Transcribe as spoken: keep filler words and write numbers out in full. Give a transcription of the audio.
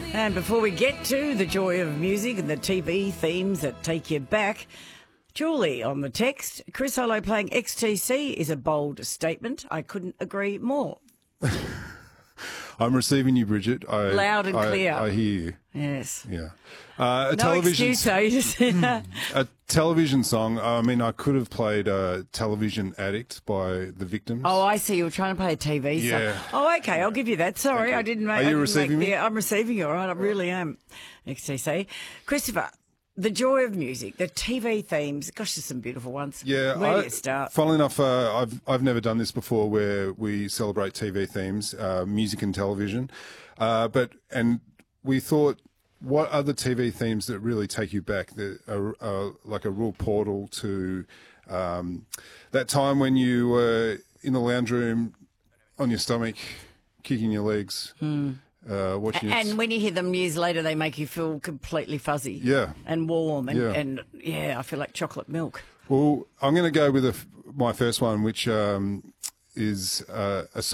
And before we get to the joy of music and the T V themes that take you back, Julie on the text, Chris Hollow playing X T C is a bold statement. I couldn't agree more. I'm receiving you, Bridget. I, Loud and I, clear. I hear you. Yes. Yeah. Uh, a No television excuse, though. You just- a television song. I mean, I could have played uh, "Television Addict" by The Victims. Oh, I see. You were trying to play a T V Yeah. song. Oh, okay. I'll give you that. Sorry, I didn't make. Are I you didn't receiving make, me? Yeah, I'm receiving you. All right, I really am. X T C, Christopher. The joy of music, the T V themes. Gosh, there's some beautiful ones. Yeah, Where I, do you start? Funnily enough, uh, I've I've never done this before, where we celebrate T V themes, uh, music and television, uh, but and we thought, what are the T V themes that really take you back? That are, are like a real portal to um, that time when you were in the lounge room on your stomach, kicking your legs. Mm. Uh, watching and it. when you hear them years later, they make you feel completely fuzzy. Yeah. And warm. And Yeah. and yeah, I feel like chocolate milk. Well, I'm going to go with a, my first one, which um, is uh, a